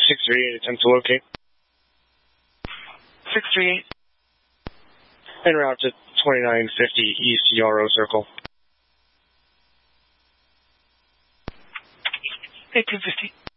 638, attempt to locate. 638. En route to 2950 East Yarrow Circle. 1850.